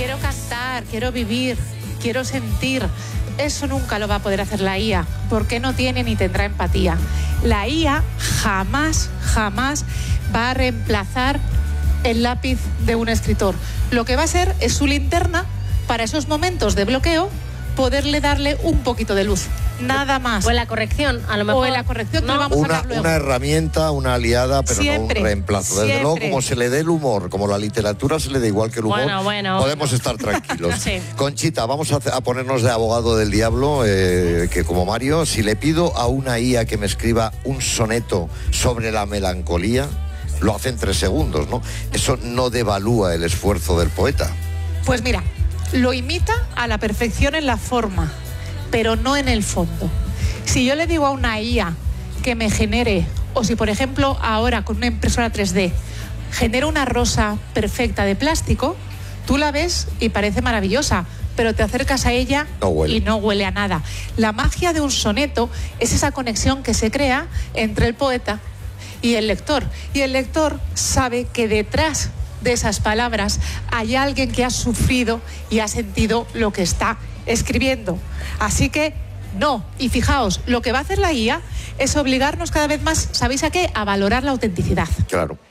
quiero cantar, quiero vivir, quiero sentir. Eso nunca lo va a poder hacer la IA, porque no tiene ni tendrá empatía. La IA jamás va a reemplazar el lápiz de un escritor. Lo que va a ser es su linterna para esos momentos de bloqueo, poderle darle un poquito de luz. Nada más. O en la corrección, a lo mejor. O en la corrección, que lo vamos a hablar luego. Una herramienta, una aliada, pero siempre, no un reemplazo. Desde siempre. luego, como se le dé el humor, como la literatura se le da igual que el humor, podemos estar tranquilos. Sí. Conchita, vamos a ponernos de abogado del diablo, que como Mario, si le pido a una IA que me escriba un soneto sobre la melancolía, lo hace en 3 segundos, ¿no? Eso no devalúa el esfuerzo del poeta. Pues mira, lo imita a la perfección en la forma, pero no en el fondo. Si yo le digo a una IA que me genere, o si por ejemplo ahora con una impresora 3D genera una rosa perfecta de plástico, tú la ves y parece maravillosa, pero te acercas a ella y no huele a nada. La magia de un soneto es esa conexión que se crea entre el poeta y el lector. Y el lector sabe que detrás de esas palabras hay alguien que ha sufrido y ha sentido lo que está escribiendo. Así que no. Y fijaos, lo que va a hacer la IA es obligarnos cada vez más, ¿sabéis a qué? A valorar la autenticidad. Claro.